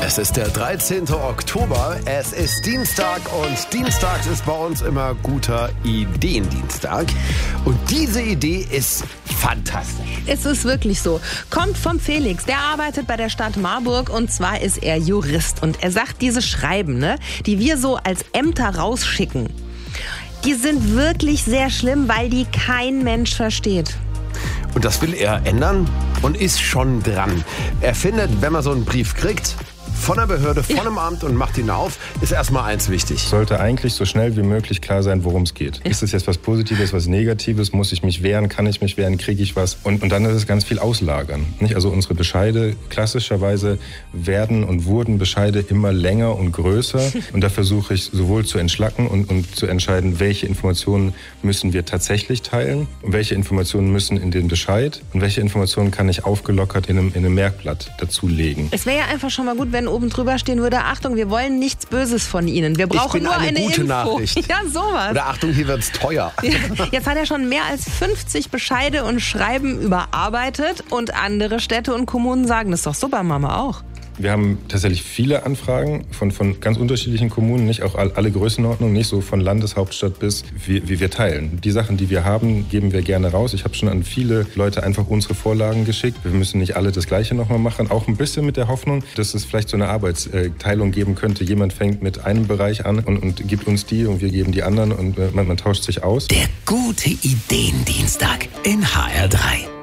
Es ist der 13. Oktober, es ist Dienstag und Dienstags ist bei uns immer guter Ideendienstag. Und diese Idee ist fantastisch. Es ist wirklich so. Kommt vom Felix, der arbeitet bei der Stadt Marburg und zwar ist er Jurist. Und er sagt, diese Schreiben, die wir so als Ämter rausschicken, die sind wirklich sehr schlimm, weil die kein Mensch versteht. Und das will er ändern und ist schon dran. Er findet, wenn man so einen Brief kriegt, von der Behörde, von einem Amt und macht ihn auf, ist erstmal eins wichtig. Sollte eigentlich so schnell wie möglich klar sein, worum es geht. Ist es jetzt was Positives, was Negatives? Muss ich mich wehren? Kann ich mich wehren? Kriege ich was? Und dann ist es ganz viel auslagern. Nicht? Also unsere Bescheide, klassischerweise werden und wurden Bescheide immer länger und größer. Und da versuche ich sowohl zu entschlacken und zu entscheiden, welche Informationen müssen wir tatsächlich teilen und welche Informationen müssen in den Bescheid und welche Informationen kann ich aufgelockert in einem Merkblatt dazulegen. Es wäre ja einfach schon mal gut, wenn oben drüber stehen würde, Achtung, wir wollen nichts Böses von Ihnen. Wir brauchen nur eine gute Info. Nachricht. Ja, sowas. Oder Achtung, hier wird's teuer. Jetzt hat er schon mehr als 50 Bescheide und Schreiben überarbeitet und andere Städte und Kommunen sagen, das ist doch super, Mama auch. Wir haben tatsächlich viele Anfragen von ganz unterschiedlichen Kommunen, nicht auch alle Größenordnungen, nicht so von Landeshauptstadt bis wie wir teilen. Die Sachen, die wir haben, geben wir gerne raus. Ich habe schon an viele Leute einfach unsere Vorlagen geschickt. Wir müssen nicht alle das Gleiche nochmal machen. Auch ein bisschen mit der Hoffnung, dass es vielleicht so eine Arbeitsteilung geben könnte. Jemand fängt mit einem Bereich an und gibt uns die und wir geben die anderen und man tauscht sich aus. Der gute Ideendienstag in HR3.